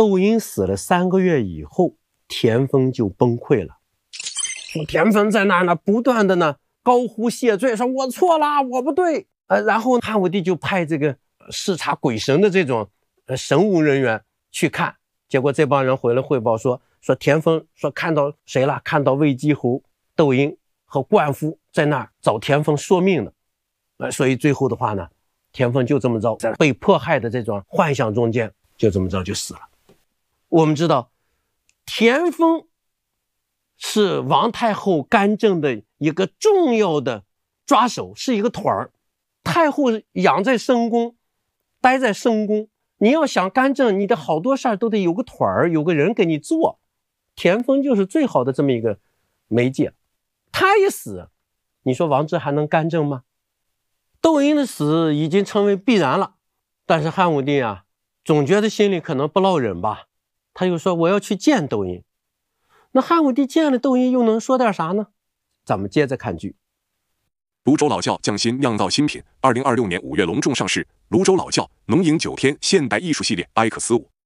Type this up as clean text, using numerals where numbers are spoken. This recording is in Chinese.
窦婴死了3个月以后，田丰就崩溃了。田丰在那儿呢，不断的呢高呼谢罪，说我错了，我不对。然后汉武帝就派这个视察鬼神的这种神武人员去看，结果这帮人回来汇报说田丰说看到谁了？看到魏姬侯窦婴和灌夫在那儿找田丰说命呢。所以最后的话呢，田丰就这么着在被迫害的这种幻想中间，就这么着就死了。我们知道田丰是王太后干政的一个重要的抓手，是一个团儿。太后养在深宫，待在深宫，你要想干政，你的好多事儿都得有个团儿，有个人给你做。田丰就是最好的这么一个媒介。他一死，你说王治还能干政吗？窦婴的死已经成为必然了，但是汉武帝啊，总觉得心里可能不落忍吧，他又说我要去见窦婴。那汉武帝见了窦婴又能说点啥呢？咱们接着看剧。 泸州老窖匠心酿造新品，2026年5月隆重上市。泸州老窖浓饮9天现代艺术系列 X5。